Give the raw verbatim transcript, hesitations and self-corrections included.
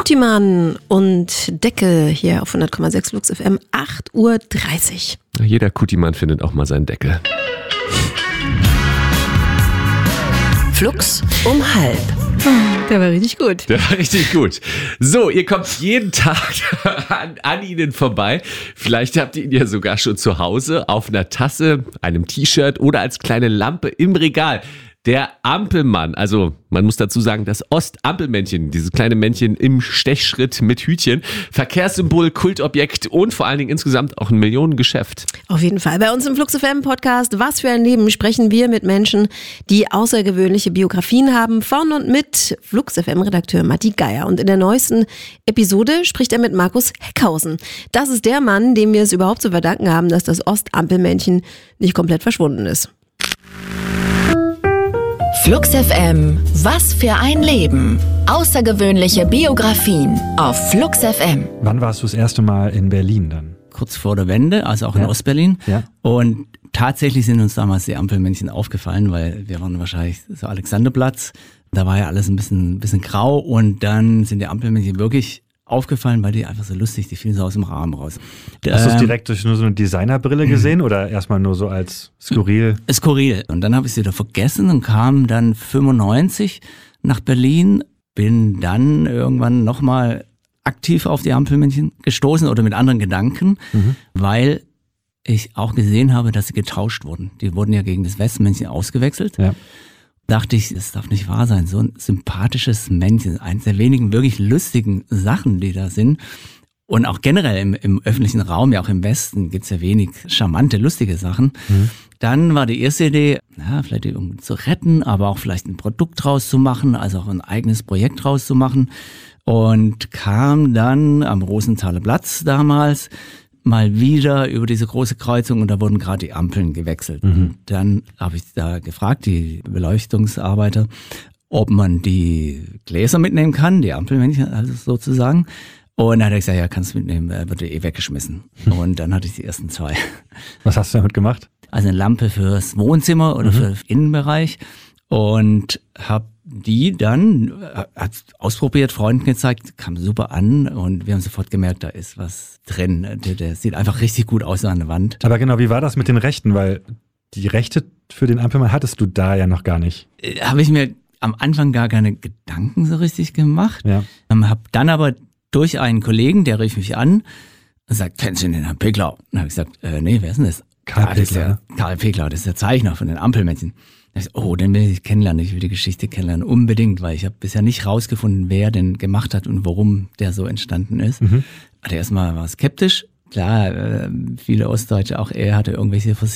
Kutimann und Deckel hier auf hundert Komma sechs Flux F M, acht Uhr dreißig. Jeder Kutimann findet auch mal seinen Deckel. Flux um halb. Der war richtig gut. Der war richtig gut. So, ihr kommt jeden Tag an, an Ihnen vorbei. Vielleicht habt ihr ihn ja sogar schon zu Hause auf einer Tasse, einem T-Shirt oder als kleine Lampe im Regal. Der Ampelmann, also man muss dazu sagen, das Ostampelmännchen, dieses kleine Männchen im Stechschritt mit Hütchen, Verkehrssymbol, Kultobjekt und vor allen Dingen insgesamt auch ein Millionengeschäft. Auf jeden Fall. Bei uns im Flux F M Podcast Was für ein Leben sprechen wir mit Menschen, die außergewöhnliche Biografien haben, von und mit Flux F M-Redakteur Matti Geier. Und in der neuesten Episode spricht er mit Markus Heckhausen. Das ist der Mann, dem wir es überhaupt zu verdanken haben, dass das Ostampelmännchen nicht komplett verschwunden ist. Flux F M, was für ein Leben. Außergewöhnliche Biografien auf Flux F M. Wann warst du das erste Mal in Berlin dann? Kurz vor der Wende, also auch ja. in Ostberlin. Ja. Und tatsächlich sind uns damals die Ampelmännchen aufgefallen, weil wir waren wahrscheinlich so Alexanderplatz. Da war ja alles ein bisschen, ein bisschen grau und dann sind die Ampelmännchen wirklich aufgefallen, weil die einfach so lustig, die fielen so aus dem Rahmen raus. Hast du es direkt durch nur so eine Designerbrille gesehen oder erstmal nur so als skurril? Skurril. Und dann habe ich es wieder vergessen und kam dann fünfundneunzig nach Berlin, bin dann irgendwann nochmal aktiv auf die Ampelmännchen gestoßen oder mit anderen Gedanken, mhm. weil ich auch gesehen habe, dass sie getauscht wurden. Die wurden ja gegen das Westmännchen ausgewechselt. Ja. Dachte ich, das darf nicht wahr sein. So ein sympathisches Männchen, eines der wenigen wirklich lustigen Sachen, die da sind. Und auch generell im, im öffentlichen Raum, ja auch im Westen, gibt's ja wenig charmante, lustige Sachen. Mhm. Dann war die erste Idee, ja, vielleicht die irgendwie zu retten, aber auch vielleicht ein Produkt draus zu machen, also auch ein eigenes Projekt draus zu machen. Und kam dann am Rosenthaler Platz damals mal wieder über diese große Kreuzung und da wurden gerade die Ampeln gewechselt. Mhm. Dann habe ich da gefragt, die Beleuchtungsarbeiter, ob man die Gläser mitnehmen kann, die Ampelmännchen also sozusagen. Und dann hat er gesagt, ja, kannst du mitnehmen, wird eh weggeschmissen. Mhm. Und dann hatte ich die ersten zwei. Was hast du damit gemacht? Also eine Lampe fürs Wohnzimmer oder mhm. für den Innenbereich und habe die dann hat ausprobiert, Freunden gezeigt, kam super an und wir haben sofort gemerkt, da ist was drin. Der, der sieht einfach richtig gut aus an der Wand. Aber genau, wie war das mit den Rechten? Weil die Rechte für den Ampelmann hattest du da ja noch gar nicht. Habe ich mir am Anfang gar keine Gedanken so richtig gemacht. Ja. Ähm, habe dann aber durch einen Kollegen, der rief mich an und sagt, kennst du den Herrn Peklau? Und habe ich gesagt, äh, nee, wer ist denn das? Karl ah, das Peklau. Der, Karl Peklau, das ist der Zeichner von den Ampelmännchen. Ich so, oh, den will ich kennenlernen, ich will die Geschichte kennenlernen, unbedingt, weil ich habe bisher nicht rausgefunden, wer den gemacht hat und warum der so entstanden ist. Mhm. Also erstmal war skeptisch, klar, viele Ostdeutsche, auch er hatte irgendwelche Versicherungen.